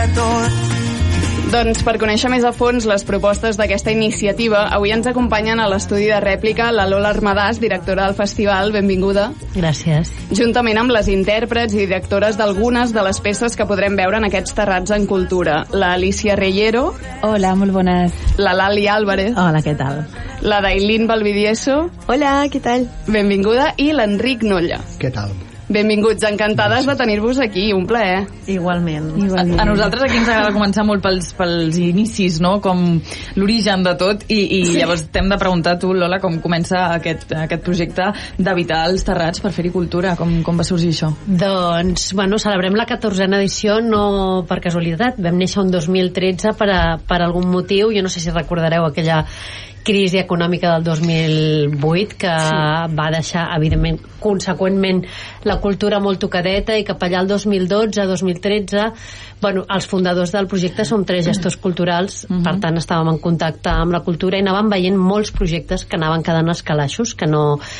Doncs per conèixer més a fons les propostes d'aquesta iniciativa, avui ens acompanyen a l'estudi de rèplica la Lola Armadàs, directora del festival. Benvinguda. Gràcies. Juntament amb les intèrprets i directores d'algunes de les peces que podrem veure en aquests terrats en cultura. La Alicia Reyero. Hola, molt bones. La Lali Álvarez. Hola, què tal? La Dailín Valvidieso. Hola, què tal? Benvinguda. I l'Enric Nolla. Què tal? Benvinguts, encantades de tenir-vos aquí, un plaer. Igualment. A nosaltres aquí ens agrada començar molt pels inicis, no? Com l'origen de tot, i llavors t'hem de preguntar tu, Lola, com comença aquest projecte d'habitar els terrats per fer-hi cultura, com va sorgir això? Doncs, bueno, celebrem la 14a edició no per casualitat, vam néixer un 2013 per algun motiu, jo no sé si recordareu aquella crisi econòmica del 2008 que va deixar, evidentment, conseqüentment la cultura molt tocadeta, i cap allà el 2012-2013, bueno, els fundadors del projecte som 3 gestors culturals, per tant estàvem en contacte amb la cultura i anàvem veient molts projectes que anaven quedant escalaixos, que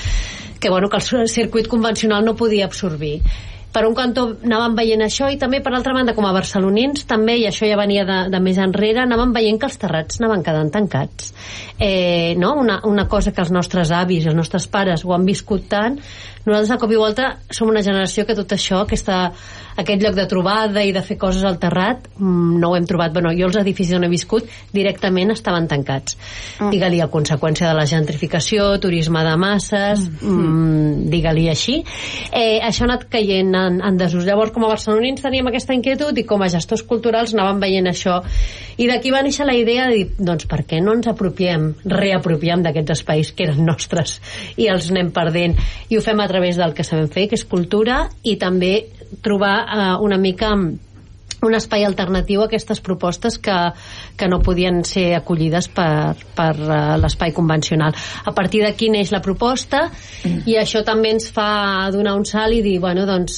el circuit convencional no podia absorbir. Per un cantó anàvem veient això, i també per altra banda, com a barcelonins també, i això ja venia de més enrere, anàvem veient que els terrats anaven quedant tancats, no? Una cosa que els nostres avis i els nostres pares ho han viscut tant. Nosaltres de cop i volta som una generació que tot això, aquest lloc de trobada i de fer coses al terrat, no ho hem trobat. Bueno, jo els edificis on he viscut directament estaven tancats, digue-li a conseqüència de la gentrificació, turisme de masses, digue-li així. Això ha anat caient en desús. Llavors, com a barcelonins teníem aquesta inquietud, i com a gestors culturals anàvem veient això, i d'aquí va néixer la idea de dir, doncs per què no ens reapropiem d'aquests espais que eren nostres i els anem perdent, i ho fem a través del que sabem fer, que és cultura, i també trobar una mica un espai alternatiu a aquestes propostes que no podien ser acollides per l'espai convencional. A partir d'aquí neix la proposta, i això també ens fa donar un salt i dir, bueno, doncs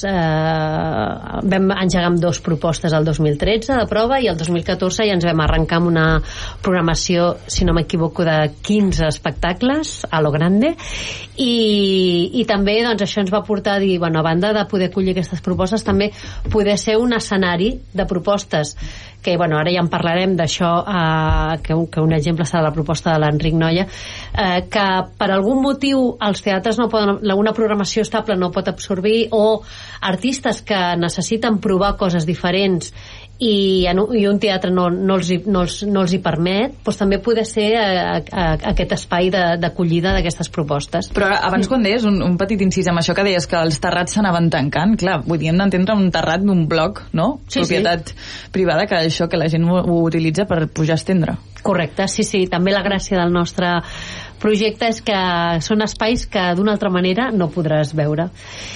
vam engegar amb 2 propostes el 2013 de prova, i el 2014 ja ens vam arrencar amb una programació, si no m'equivoco, de 15 espectacles a lo grande, i també doncs això ens va portar a dir, bueno, a banda de poder acollir aquestes propostes, també poder ser un escenari de propostes que, bueno, ara ja en parlarem d'això, que un exemple serà la proposta de l'Enric Nolla, que per algun motiu els teatres no poden, una programació estable no pot absorbir, o artistes que necessiten provar coses diferents i un teatre no els hi permet, doncs també poder ser aquest espai d'acollida d'aquestes propostes. Però abans, quan deies un petit incís amb això que deies que els terrats s'anaven tancant, clar, vull dir, hem d'entendre un terrat d'un bloc, no? Sí, propietat privada, que això que la gent ho utilitza per pujar a estendre. Correcte, sí. També la gràcia del nostre projecte és que són espais que d'una altra manera no podràs veure.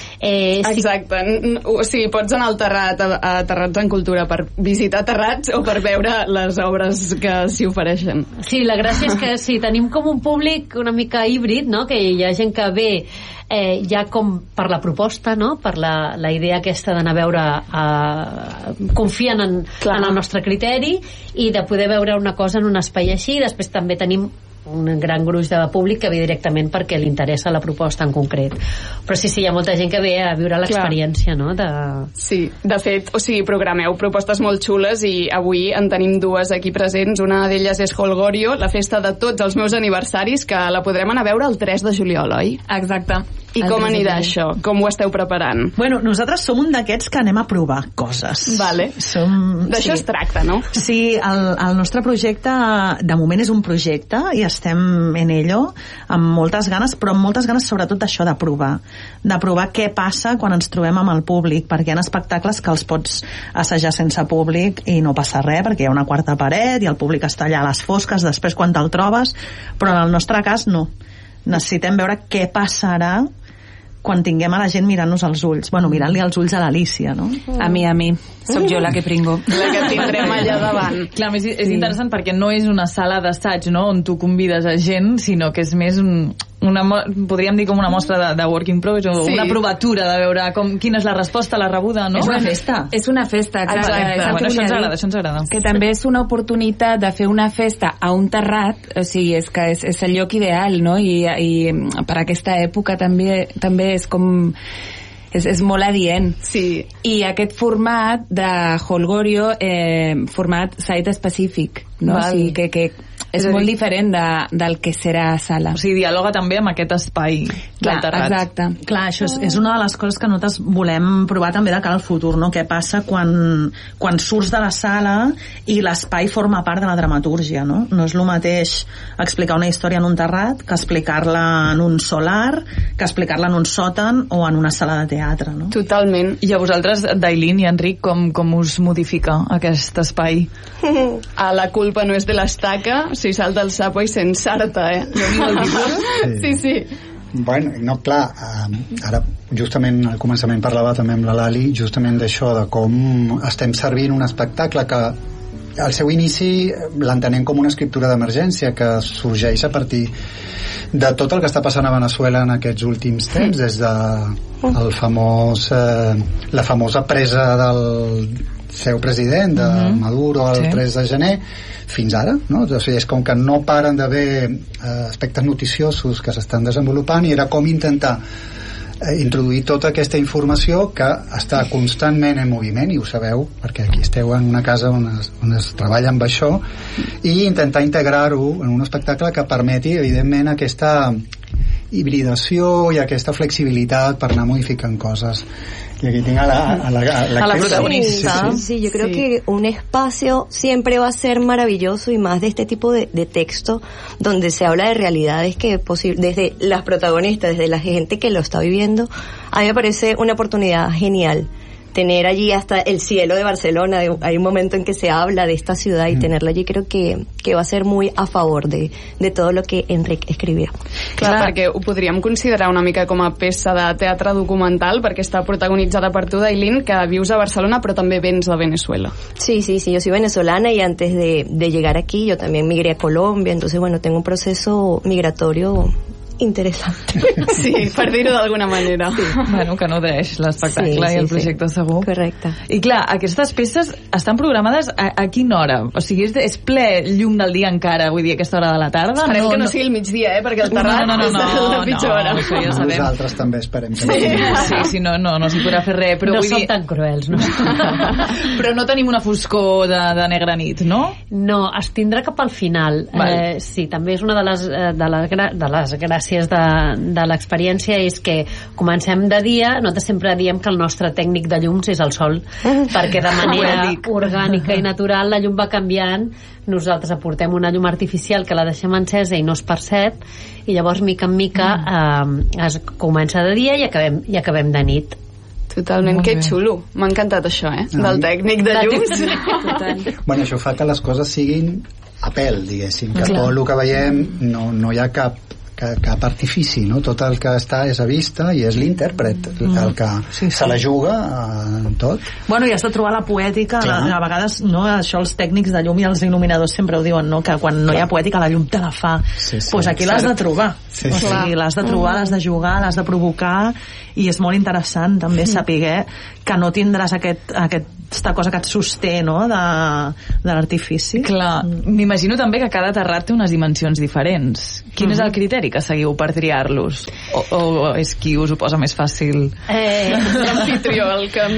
Exacte. O sigui, pots anar al terrat, a Terrats en Cultura, per visitar terrats o per veure les obres que s'hi ofereixen. Sí, la gràcia és que sí, tenim com un públic una mica híbrid, no? Que hi ha gent que ve ja com per la proposta, no? Per la idea aquesta d'anar a veure, confien en el nostre criteri, i de poder veure una cosa en un espai així. Després també tenim un gran gruix de públic que ve directament perquè li interessa la proposta en concret. Però sí, hi ha molta gent que ve a viure l'experiència, no? Sí, de fet, o sigui, programeu propostes molt xules, i avui en tenim 2 aquí presents. Una d'elles és Holgorio, la festa de tots els meus aniversaris, que la podrem anar a veure el 3 de juliol, oi? Exacte. I com anirà això? Com ho esteu preparant? Bueno, nosaltres som un d'aquests que anem a provar coses. Vale. D'això es tracta, no? Sí, el nostre projecte de moment és un projecte i estem en ello amb moltes ganes, però amb moltes ganes sobretot d'això, de provar què passa quan ens trobem amb el públic, perquè hi ha espectacles que els pots assajar sense públic i no passa res, perquè hi ha una quarta paret i el públic està allà a les fosques després quan te'l trobes, però en el nostre cas no. Necessitem veure què passarà quan tinguem a la gent mirant-nos als ulls. Bueno, mirant-li als ulls a l'Alicia, no? A mi. Soc jo la que pringo. La que tindrem allà davant. Clar, és interessant perquè no és una sala d'assaig, no?, on tu convides a gent, sinó que és més podríem dir com una mostra de work in progress, o una provatura de veure quina és la resposta, la rebuda, no? És una festa. És una festa, exacte. Bueno, això ens agrada. Que també és una oportunitat de fer una festa a un terrat, o sigui, és el lloc ideal, no? I per aquesta època també és com és molt adient. Sí. I aquest format de Holgorio, format site específic, no? O sigui que és molt diferent del que serà a sala. O sigui, dialoga també amb aquest espai del terrat. Exacte. Clar, això és una de les coses que nosaltres volem provar també de cara al futur, no? Què passa quan surts de la sala i l'espai forma part de la dramatúrgia, no? No és el mateix explicar una història en un terrat que explicar-la en un solar, que explicar-la en un sòtan o en una sala de teatre, no? Totalment. I a vosaltres, Dailin i Enric, com us modifica aquest espai? A la culpa no és de l'estaca, si salta el sapo i s'ensarta, Sí. Bueno, no, clar, ara justament al començament parlava també amb la Lali justament d'això, de com estem servint un espectacle que al seu inici l'entenem com una escriptura d'emergència que sorgeix a partir de tot el que està passant a Veneçuela en aquests últims temps, des de la famosa presa del seu president, de Maduro, el 3 de gener, fins ara, no? O sigui, és com que no paren d'haver aspectes noticiosos que s'estan desenvolupant i era com intentar introduir tota aquesta informació que està constantment en moviment, i ho sabeu perquè aquí esteu en una casa on es treballa amb això, i intentar integrar-ho en un espectacle que permeti evidentment aquesta hibridació i aquesta flexibilitat per anar modificant coses. Y aquí tengo a la protagonista. Sí, yo creo que un espacio siempre va a ser maravilloso, y más de este tipo de texto donde se habla de realidades que desde las protagonistas, desde la gente que lo está viviendo. A mí me parece una oportunidad genial tener allí hasta el cielo de Barcelona. Hay un momento en que se habla de esta ciudad, y tenerlo allí creo que va a ser muy a favor de todo lo que Enric escrivia. Clar, perquè ho podríem considerar una mica com a peça de teatre documental, perquè està protagonitzada per tu, Dailin, que vius a Barcelona però també vens de Venezuela. Sí, yo soy venezolana, y antes de llegar aquí yo también migré a Colombia, entonces bueno, tengo un proceso migratorio interessant. Sí, per dir-ho d'alguna manera. Sí. Bueno, que no deix l'espectacle i el projecte segur. Correcte. I clar, aquestes peces estan programades a quina hora? O sigui, és ple llum del dia encara, vull dir, aquesta hora de la tarda? Esperem que no sigui el migdia, perquè el terrat és la pitjor hora. Això ja sabem. Nosaltres també esperem que no. Sí, no s'hi podrà fer res. Però no vull som dir... tan cruels, no? Però no tenim una foscor de negra nit, no? No, es tindrà cap al final. Sí, també és una de les gràcies de l'experiència, és que comencem de dia. Nosaltres sempre diem que el nostre tècnic de llums és el sol, perquè de manera orgànica i natural la llum va canviant. Nosaltres aportem una llum artificial que la deixem encesa i no es percep, i llavors mica en mica es comença de dia i acabem de nit. Totalment, que xulo. M'ha encantat això, del tècnic de llums. Bueno, això fa que les coses siguin a pèl, diguéssim, que tot el que veiem no hi ha cap artifici, no? Tot el que està és a vista i és l'intèrpret el que se la juga en tot. Bueno, i has de trobar la poètica. A vegades, no, això els tècnics de llum i els il·luminadors sempre ho diuen, no? Que quan no hi ha poètica la llum te la fa. Pues aquí l'has de trobar. O sigui, l'has de trobar, l'has de jugar, l'has de provocar, i és molt interessant també saber que no tindràs aquesta cosa que et sosté, no?, de l'artifici. Clar, m'imagino també que cada terrat té unes dimensions diferents. Quin és el criteri que seguiu per triar-los? O és qui us ho posa més fàcil? L'anfitrió,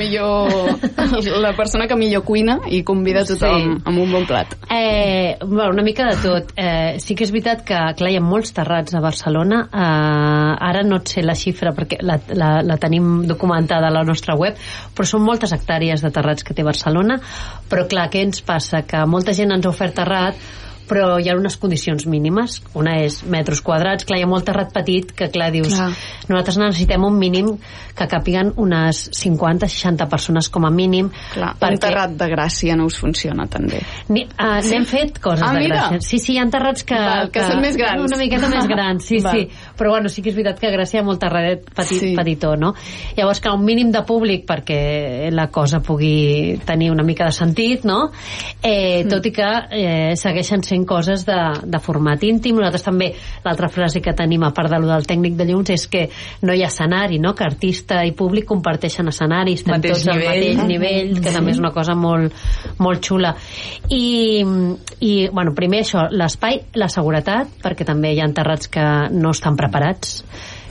la persona que millor cuina i convida tothom amb un bon plat. Una mica de tot. Sí que és veritat que, clar, hi ha molts terrats a Barcelona. Ara no et sé la xifra perquè la tenim documentada a la nostra web, però són moltes hectàrees de terrats que té Barcelona. Però clar, què ens passa? Que molta gent ens ha ofert terrat, però hi ha unes condicions mínimes. Una és metres quadrats. Clar, hi ha molt terrat petit que, clar, dius, nosaltres necessitem un mínim que capiguen unes 50-60 persones com a mínim. Clar, un terrat de Gràcia no us funciona tan bé. N'hem fet coses de Gràcia. Sí, hi ha terrats que són més grans. Una miqueta més grans, sí. Però bueno, sí que és veritat que a Gràcia hi ha molt terradet petitó, no? Llavors, que un mínim de públic perquè la cosa pugui tenir una mica de sentit, no? Tot i que segueixen sent coses de format íntim. Nosaltres també, l'altra frase que tenim a part de lo del tècnic de llums és que no hi ha escenari, no? Que artista i públic comparteixen escenaris, estem tots al mateix nivell, que també és una cosa molt, molt xula. I bueno, primer això, l'espai, la seguretat, perquè també hi ha terrats que no estan preparats,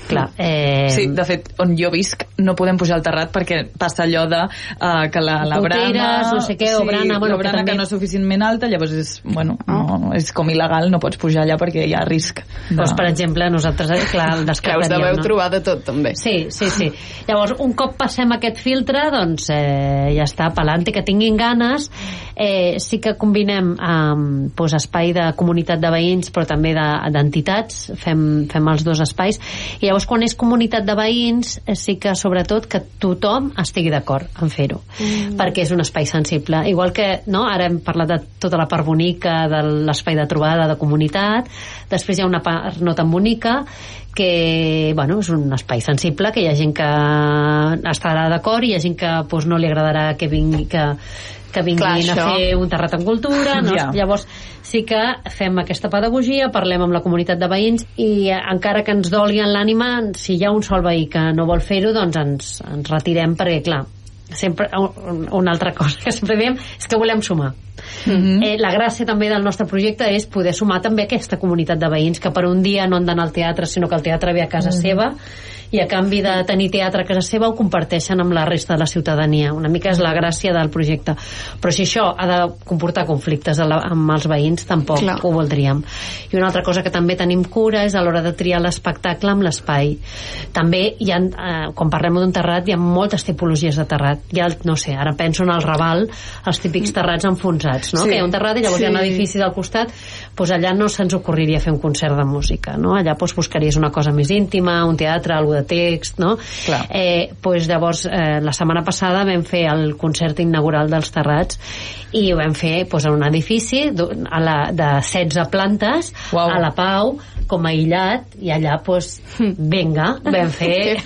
Clar, Sí, de fet, on jo visc no podem pujar al terrat perquè passa allò de que la brana... no sé què, o brana... la brana que no és suficientment alta, llavors és, no, és com il·legal, no pots pujar allà perquè hi ha risc. Doncs, per exemple, nosaltres, clar, el descartaríem. Us deveu trobar de tot, també. Sí. Llavors, un cop passem aquest filtre, doncs ja està, pelante, que tinguin ganes. Sí que combinem espai de comunitat de veïns, però també d'entitats, fem els dos espais, i llavors quan és comunitat de veïns sí que sobretot que tothom estigui d'acord en fer-ho, perquè és un espai sensible, igual que ara hem parlat de tota la part bonica de l'espai de trobada de comunitat, després hi ha una part no tan bonica que és un espai sensible, que hi ha gent que estarà d'acord i hi ha gent que no li agradarà que vinguin a fer un terrat en cultura, no? Llavors sí que fem aquesta pedagogia, parlem amb la comunitat de veïns i encara que ens doli en l'ànima, si hi ha un sol veí que no vol fer-ho, doncs ens retirem, perquè clar, sempre una altra cosa que sempre diem és que volem sumar. La gràcia també del nostre projecte és poder sumar també aquesta comunitat de veïns que per un dia no han d'anar al teatre, sinó que el teatre ve a casa seva, i a canvi de tenir teatre a casa seva ho comparteixen amb la resta de la ciutadania. Una mica és la gràcia del projecte, però si això ha de comportar conflictes amb els veïns, tampoc ho voldríem. I una altra cosa que també tenim cura és a l'hora de triar l'espectacle amb l'espai. També hi ha, quan parlem d'un terrat, hi ha moltes tipologies de terrat. Hi ha, no sé, ara penso en el Raval, els típics terrats enfonsats, no? Que hi ha un terrat i llavors hi ha un edifici del costat, doncs allà no se'ns ocorriria fer un concert de música, no? Allà buscaries una cosa més íntima, un teatre, alguna de text, no? Llavors la setmana passada vam fer el concert inaugural dels terrats i ho vam fer en un edifici de 16 plantes a la Pau, com a aïllat, i allà venga, vam fer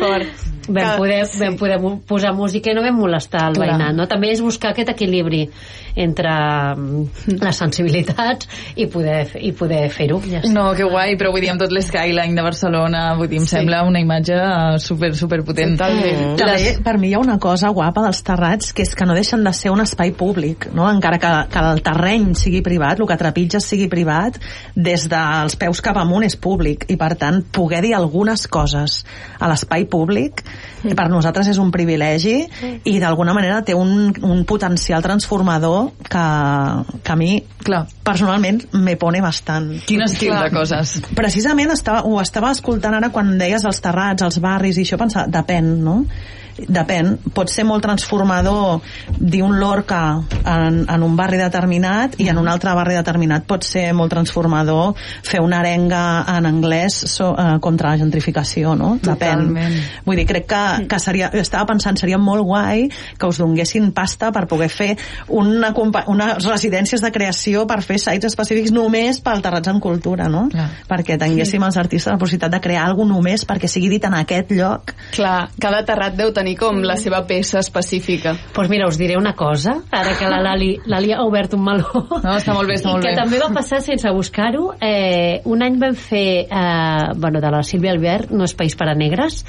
vam poder posar música i no vam molestar el veïnat, no? També és buscar aquest equilibri entre les sensibilitats i poder fer-ho. No, que guai, però vull dir, amb tot l'skyline de Barcelona, vull dir, em sembla una imatge super potent. També, per mi hi ha una cosa guapa dels terrats, que és que no deixen de ser un espai públic, no? Encara que el terreny sigui privat, el que trepitges sigui privat, des dels peus cap amunt és públic, i per tant poder dir algunes coses a l'espai públic per nosaltres és un privilegi i d'alguna manera té un potencial transformador que a mi personalment me pone bastant. Quin estil de coses? Precisament ho estava escoltant ara quan deies els terrats, els barris, i això pensava, depèn, no? Depèn, pot ser molt transformador dir un Lorca en un barri determinat, i en un altre barri determinat pot ser molt transformador fer una arenga en anglès contra la gentrificació, no? Depèn. Vull dir, crec que seria, estava pensant, seria molt guai que us donguessin pasta per poder fer unes residències de creació per fer sites específics només pel terrats en cultura, no? Perquè tinguéssim els artistes la possibilitat de crear alguna cosa només perquè sigui dit en aquest lloc. Clar, cada terrat deu tenir com la seva peça específica. Doncs mira, us diré una cosa, ara que la Lali ha obert un meló. No, està molt bé, està molt bé. I que també va passar sense buscar-ho. Un any vam fer de la Sílvia Albert, No és país per a negres,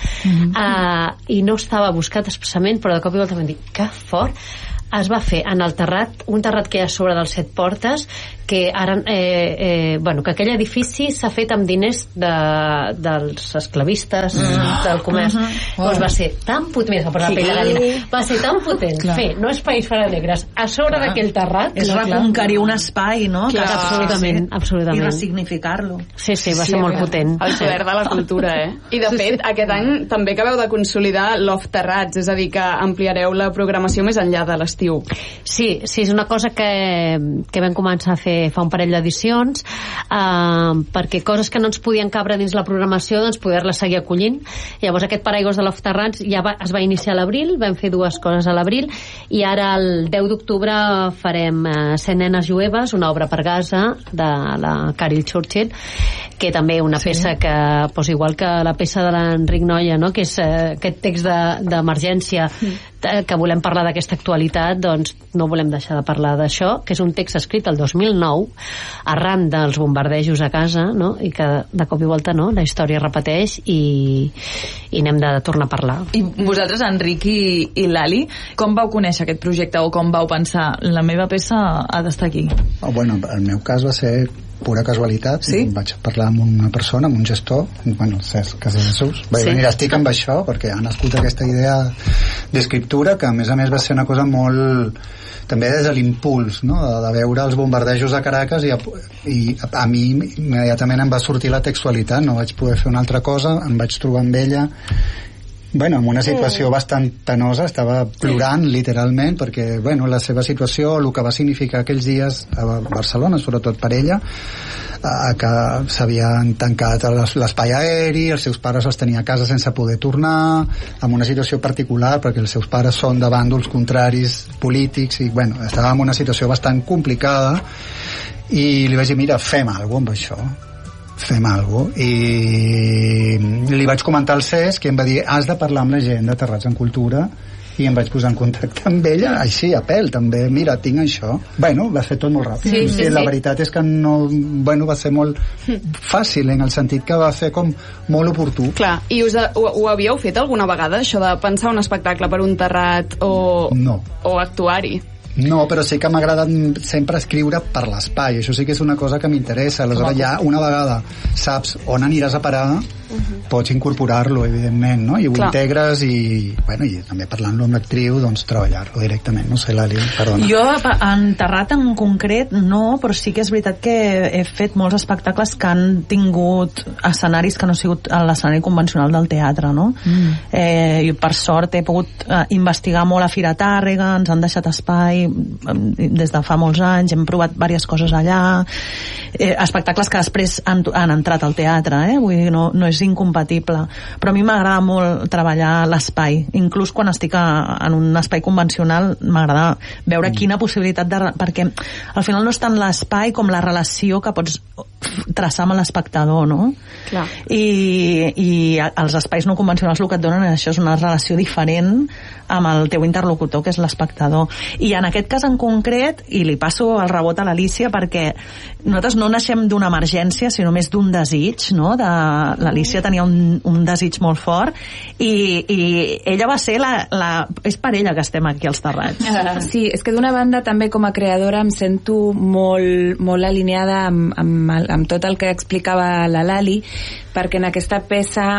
i no estava buscat expressament, però de cop i volta vam dir, que fort. Es va fer en el terrat, un terrat que hi ha sobre dels 7 portes, que ara que aquell edifici s'ha fet amb diners dels esclavistes, del comerç. Doncs va ser tan potent, va ser tan potent fer No és país per a negres a sobre d'aquell terrat. És reconquerir un espai, no? Absolutament. I ressignificar-lo. Sí, va ser molt potent. El poder de la cultura, I de fet, aquest any també acabeu de consolidar l'Off Terrats, és a dir, que ampliareu la programació més enllà de l'estiu. Sí, és una cosa que vam començar a fer fa un parell d'edicions, perquè coses que no ens podien cabre dins la programació, doncs poder-les seguir acollint. Llavors aquest paraigües de l'Off Terrats es va iniciar a l'abril, vam fer 2 coses a l'abril, i ara el 10 d'octubre farem 100 nenes jueves, una obra per Gaza de la Carol Churchill, que també una peça que, igual que la peça de l'Enric Noia, no? Que és aquest text d'emergència, que volem parlar d'aquesta actualitat, doncs no volem deixar de parlar d'això, que és un text escrit el 2009 arran dels bombardejos a casa, no? I que de cop i volta la història repeteix i n'hem de tornar a parlar. I vosaltres, Enric i Lali, com vau conèixer aquest projecte o com vau pensar, la meva peça ha d'estar aquí? El meu cas va ser pura casualitat. Sí? Vaig parlar amb una persona, amb un gestor, bueno, Cesc Casadesús. Vaig dir, mira, estic amb això, perquè ha nascut aquesta idea d'escriptura, que a més va ser una cosa molt... també des de l'impuls, no? De veure els bombardejos a Caracas i a mi immediatament em va sortir la textualitat, no vaig poder fer una altra cosa, em vaig trobar amb ella en una situació bastant penosa, estava plorant literalment perquè la seva situació, el que va significar aquells dies a Barcelona, sobretot per ella, que s'havien tancat l'espai aeri, els seus pares els tenia a casa sense poder tornar, amb una situació particular perquè els seus pares són de bàndols contraris polítics i estava en una situació bastant complicada i li vaig dir, mira, fem alguna cosa amb això, fem alguna cosa, i li vaig comentar al Cesc i em va dir, has de parlar amb la gent de Terrats en Cultura, i em vaig posar en contacte amb ella, així, a pèl també, mira, tinc això. Va fer tot molt ràpid. Sí, la veritat és que no, va ser molt fàcil, en el sentit que va ser com molt oportú. Clar, i ho havíeu fet alguna vegada, això de pensar un espectacle per un terrat o actuar-hi? No, però sí que m'ha agradat sempre escriure per l'espai, això sí que és una cosa que m'interessa, aleshores ja una vegada saps on aniràs a parar, pots incorporar-lo, evidentment, no? I ho integres i també parlant-lo amb l'actriu, doncs treballar-lo directament, no sé, Lali, perdona. Jo, en Terrat en concret, no, però sí que és veritat que he fet molts espectacles que han tingut escenaris que no han sigut l'escenari convencional del teatre, no? I per sort he pogut investigar molt a Fira Tàrrega, ens han deixat espai des de fa molts anys, hem provat diverses coses allà, espectacles que després han entrat al teatre, vull dir, no és incompatible, però a mi m'agrada molt treballar l'espai, inclús quan estic en un espai convencional m'agrada veure quina possibilitat perquè al final no és tant l'espai com la relació que pots traçar amb l'espectador, no? Clar. I els espais no convencionals el que et donen això és una relació diferent amb el teu interlocutor, que és l'espectador. I en aquest cas en concret, i li passo el rebot a l'Alícia, perquè nosaltres no naixem d'una emergència, sinó més d'un desig, no? L'Alícia tenia un desig molt fort i ella va ser és per ella que estem aquí als Terrats. Sí, és que d'una banda també com a creadora em sento molt, molt alineada amb tot el que explicava la Lali, perquè en aquesta peça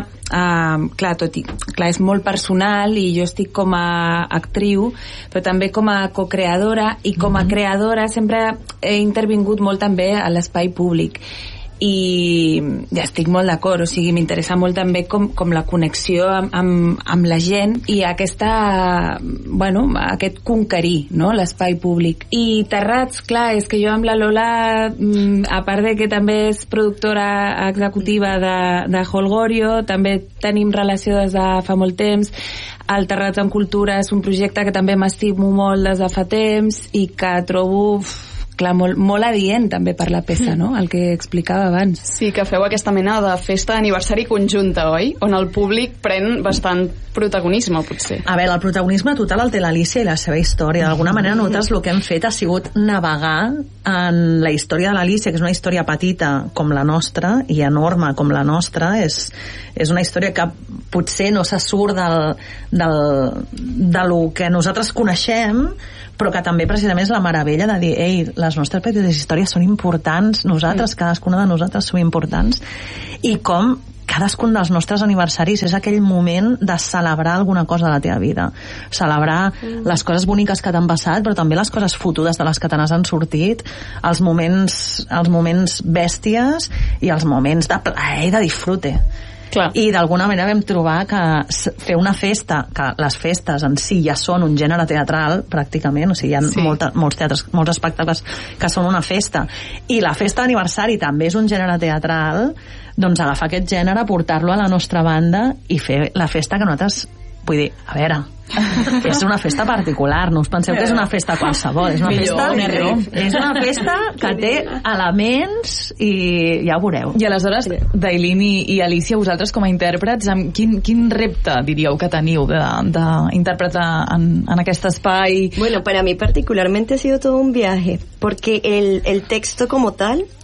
clar, és molt personal i jo estic com a actriu, però també com a co-creadora, i com a creadora sempre he intervingut molt també a l'espai públic i ja estic molt d'acord, o sigui, m'interessa molt també com la connexió amb la gent i aquest conquerir, no?, l'espai públic. I Terrats, clar, és que jo amb la Lola, a part de que també és productora executiva de Holgorio, també tenim relació des de fa molt temps. El Terrats en Cultura és un projecte que també m'estimo molt des de fa temps i que trobo molt adient també per la peça, no?, el que explicava abans. Sí, que feu aquesta mena de festa d'aniversari conjunta, oi? On el públic pren bastant protagonisme, potser. A veure, el protagonisme total el té l'Alícia i la seva història. D'alguna manera nosaltres el que hem fet ha sigut navegar en la història de l'Alícia, que és una història petita com la nostra i enorme com la nostra. És una història que potser no se surt de lo que nosaltres coneixem, però que també precisament és la meravella de dir, ei, les nostres petites històries són importants, nosaltres, cadascuna de nosaltres som importants, i com cadascun dels nostres aniversaris és aquell moment de celebrar alguna cosa de la teva vida, celebrar les coses boniques que t'han passat, però també les coses fotudes de les que te n'has sortit, els moments bèsties i els moments de plaer i de disfrute. Clar. I d'alguna manera vam trobar que fer una festa, que les festes en si ja són un gènere teatral pràcticament, o sigui, hi ha molts teatres, molts espectacles que són una festa, i la festa d'aniversari també és un gènere teatral, doncs agafar aquest gènere, portar-lo a la nostra banda i fer la festa que nosaltres, vull dir, a veure, és una festa particular, no us penseu que és una festa qualsevol, és una festa que té elements i ja ho veureu. I aleshores, Dailin i Alícia, vosaltres com a intèrprets, quin repte diríeu que teniu d'interpretar en aquest espai? Bueno, para mí particularmente ha sido todo un viaje, porque el texto como tal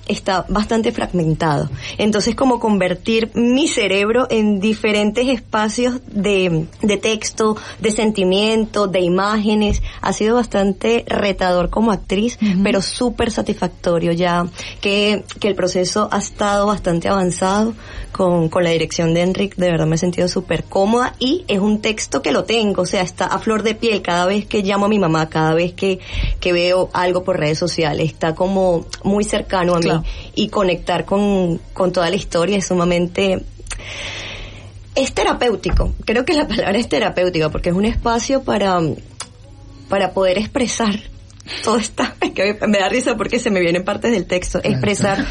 está bastante fragmentado. Entonces, como convertir mi cerebro en diferentes espacios de texto, de sentimiento, de imágenes, ha sido bastante retador como actriz, pero súper satisfactorio ya que el proceso ha estado bastante avanzado con la dirección de Enric. De verdad me he sentido súper cómoda y es un texto que lo tengo, o sea, está a flor de piel cada vez que llamo a mi mamá, cada vez que veo algo por redes sociales, está como muy cercano a mí, y conectar con toda la historia es sumamente... Es terapéutico, creo que la palabra es terapéutica porque es un espacio para poder expresar todo está, que me da risa porque se me vienen partes del texto, expresar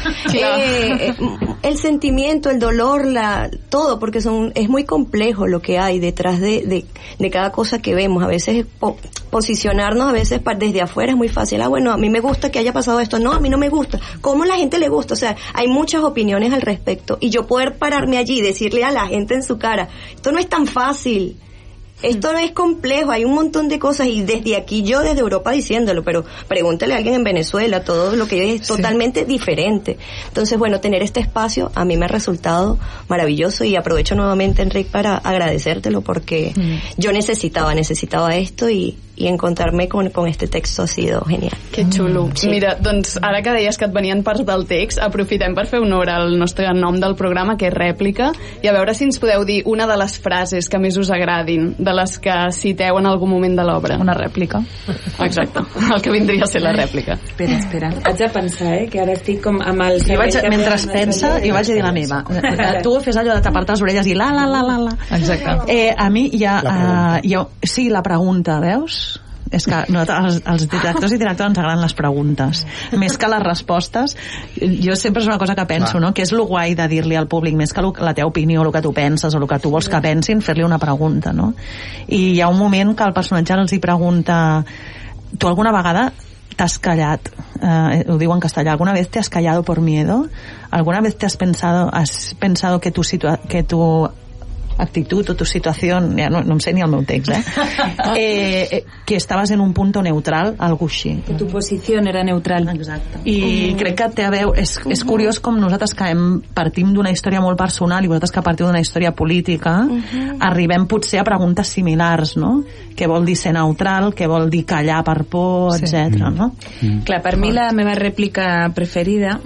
el sentimiento, el dolor, todo, porque es muy complejo lo que hay detrás de cada cosa que vemos. A veces posicionarnos a veces desde afuera es muy fácil. Bueno, a mí me gusta que haya pasado esto, no, a mí no me gusta. ¿Cómo a la gente le gusta? O sea, hay muchas opiniones al respecto y yo poder pararme allí y decirle a la gente en su cara, esto no es tan fácil. Esto no es complejo, hay un montón de cosas y desde aquí yo desde Europa diciéndolo, pero pregúntale a alguien en Venezuela, todo lo que es totalmente diferente. Entonces, bueno, tener este espacio a mí me ha resultado maravilloso y aprovecho nuevamente, Enric, para agradecértelo porque yo necesitaba esto y encontrarme con este texto ha sido genial. Que xulo. Sí. Mira, doncs ara que deies que et venien parts del text, aprofitem per fer honor al nostre nom del programa, que és Rèplica, i a veure si ens podeu dir una de les frases que més us agradin, de les que citeu en algun moment de l'obra. Una rèplica. Exacte, el que vindria a ser la rèplica. Espera. Haig de pensar, que ara estic com amb el... Mentre pensa, jo vaig a dir la meva. Tu fes allò de tapar-te les orelles i la. Exacte. A mi hi ha... Sí, la pregunta, veus? És que als directors i directores ens agraden les preguntes més que les respostes. Jo sempre és una cosa que penso, no? Que és lo guai de dir-li al públic, més que la teva opinió, el que tu penses o el que tu vols que pensin, fer-li una pregunta, no? I hi ha un moment que el personatge els hi pregunta, tu alguna vegada t'has callat, ho diu en castellà, alguna vez te has callado por miedo, alguna vez te has pensado que tu actitud o tu situación, ja no em sé ni el meu text, que estaves en un punto neutral, algo així. Que tu posició era neutral. Exacte. I crec que té a veure, és curiós com nosaltres que partim d'una història molt personal i vosaltres que partiu d'una història política, arribem potser a preguntes similars, no? Què vol dir ser neutral, què vol dir callar per por, etc. No? Clar, per mi la meva rèplica preferida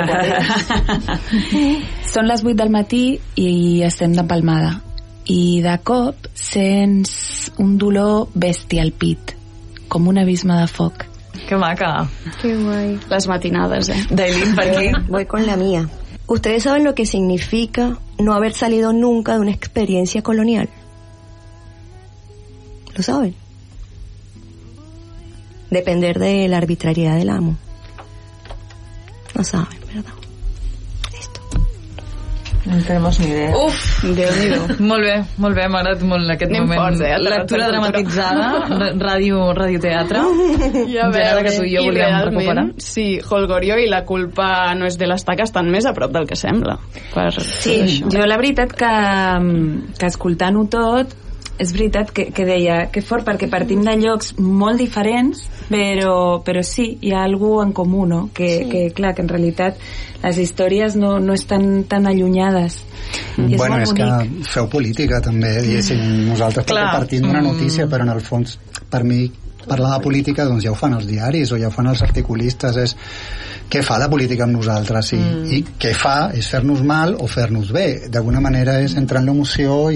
són les 8 del matí i estem d'empalmada i de cop sents un dolor bèstia al pit, com un abisme de foc. Que maca. Qué guay. Las matinades, Dailin, per aquí. Voy con la mía. ¿Ustedes saben lo que significa no haber salido nunca de una experiencia colonial? ¿Lo saben? Depender de la arbitrariedad del amo. No saben, ¿verdad? No tenemos ni idea. Uf, Déu-n'hi-do. Molt bé, m'ha agradat molt aquest moment. Forts, lectura dramatitzada, radioteatre. Ja veure, que tu i jo volíem recuperar. Sí, Holgorio i la culpa no és de l'Estat, que estan més a prop del que sembla. Sí, jo la veritat que escoltant-ho tot és veritat que deia que fort, perquè partim de llocs molt diferents, però sí, hi ha algú en comú, no? Que clar, que en realitat les històries no estan tan allunyades. I bueno, és que feu política també, diguéssim, nosaltres partim d'una notícia, però en el fons per mi parlar de política doncs ja ho fan els diaris o ja ho fan els articulistes, és què fa la política amb nosaltres i què fa és fer-nos mal o fer-nos bé, d'alguna manera és entrar en l'emoció